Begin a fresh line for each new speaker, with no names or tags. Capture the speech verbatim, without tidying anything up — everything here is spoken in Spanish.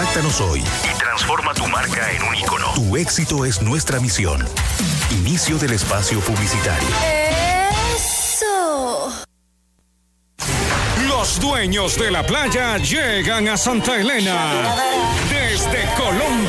Contáctanos hoy y transforma tu marca en un ícono. Tu éxito es nuestra misión. Inicio del espacio publicitario.
¡Eso!
Los dueños de la playa llegan a Santa Elena. Desde Colombia.